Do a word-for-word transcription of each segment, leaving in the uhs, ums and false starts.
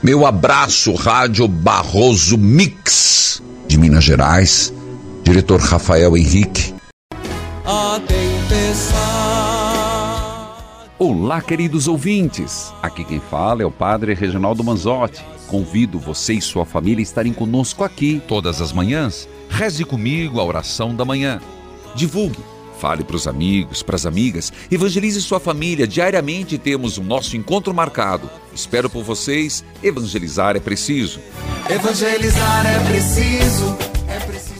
Meu abraço, Rádio Barroso Mix, de Minas Gerais. Diretor Rafael Henrique. A tempestade. Olá, queridos ouvintes. Aqui quem fala é o Padre Reginaldo Manzotti. Convido você e sua família a estarem conosco aqui todas as manhãs. Reze comigo a oração da manhã. Divulgue, fale para os amigos, para as amigas, evangelize sua família. Diariamente temos o nosso encontro marcado. Espero por vocês. Evangelizar é preciso. Evangelizar é preciso. É preciso.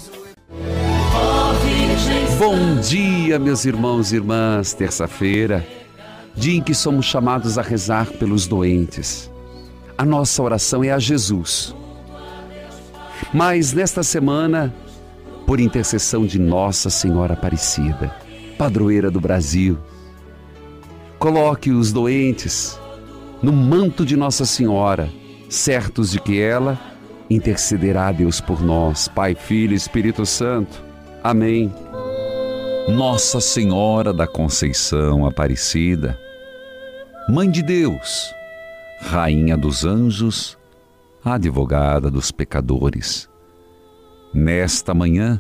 Bom dia, meus irmãos e irmãs. Terça-feira, dia em que somos chamados a rezar pelos doentes. A nossa oração é a Jesus. Mas nesta semana, por intercessão de Nossa Senhora Aparecida, padroeira do Brasil, coloque os doentes no manto de Nossa Senhora, certos de que ela intercederá a Deus por nós. Pai, Filho e Espírito Santo. Amém. Nossa Senhora da Conceição Aparecida, Mãe de Deus, Rainha dos anjos, advogada dos pecadores, nesta manhã,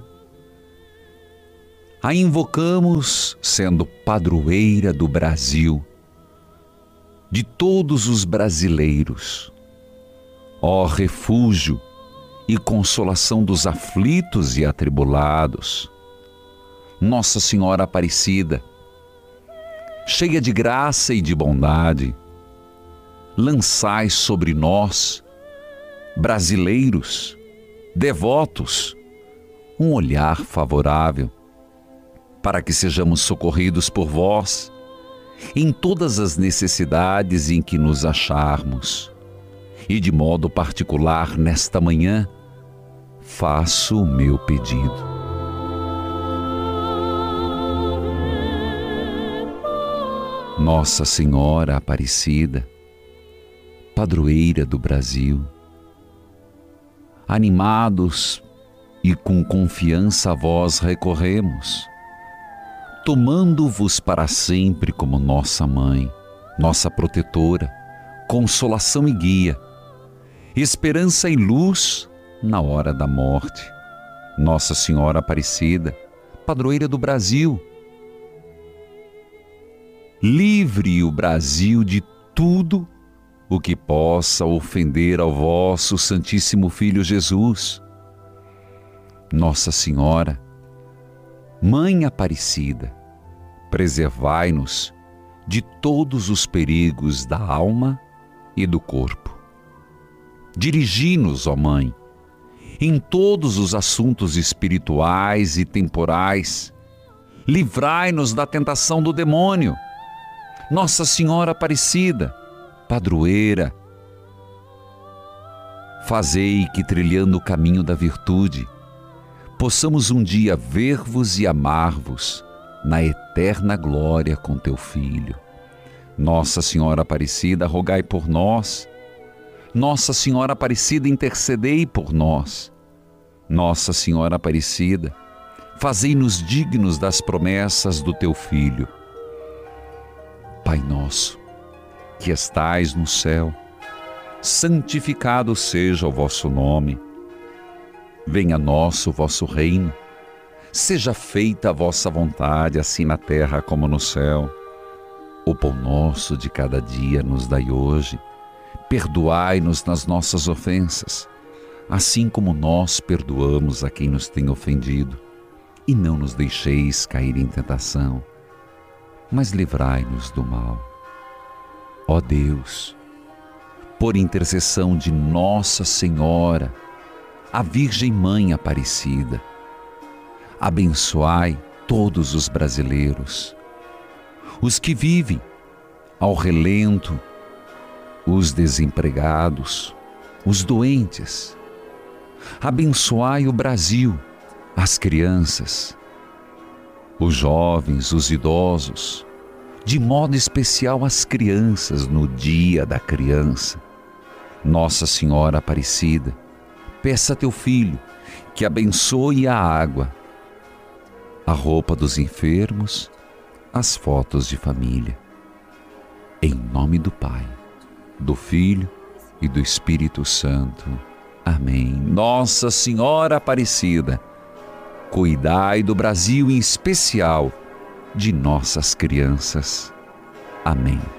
a invocamos sendo padroeira do Brasil, de todos os brasileiros. Ó refúgio e consolação dos aflitos e atribulados, Nossa Senhora Aparecida, cheia de graça e de bondade, lançai sobre nós, brasileiros, devotos, um olhar favorável, para que sejamos socorridos por vós em todas as necessidades em que nos acharmos. E de modo particular, nesta manhã, faço o meu pedido. Nossa Senhora Aparecida, padroeira do Brasil, animados e com confiança a vós recorremos, tomando-vos para sempre como nossa mãe, nossa protetora, consolação e guia, esperança e luz na hora da morte. Nossa Senhora Aparecida, padroeira do Brasil, livre o Brasil de tudo o que possa ofender ao vosso Santíssimo Filho Jesus. Nossa Senhora, Mãe Aparecida, preservai-nos de todos os perigos da alma e do corpo. Dirigi-nos, ó Mãe, em todos os assuntos espirituais e temporais. Livrai-nos da tentação do demônio. Nossa Senhora Aparecida, padroeira, fazei que, trilhando o caminho da virtude, possamos um dia ver-vos e amar-vos na eterna glória com teu Filho. Nossa Senhora Aparecida, rogai por nós. Nossa Senhora Aparecida, intercedei por nós. Nossa Senhora Aparecida, fazei-nos dignos das promessas do teu Filho. Pai nosso, que estais no céu, santificado seja o vosso nome. Venha a nós o vosso reino. Seja feita a vossa vontade, assim na terra como no céu. O pão nosso de cada dia nos dai hoje. Perdoai-nos nas nossas ofensas, assim como nós perdoamos a quem nos tem ofendido. E não nos deixeis cair em tentação, mas livrai-nos do mal. Ó Deus, por intercessão de Nossa Senhora, a Virgem Mãe Aparecida, abençoai todos os brasileiros, os que vivem ao relento, os desempregados, os doentes. Abençoai o Brasil, as crianças, os jovens, os idosos, de modo especial as crianças no dia da criança. Nossa Senhora Aparecida, peça a teu Filho que abençoe a água, a roupa dos enfermos, as fotos de família. Em nome do Pai, do Filho e do Espírito Santo. Amém. Nossa Senhora Aparecida, cuidai do Brasil, em especial de nossas crianças. Amém.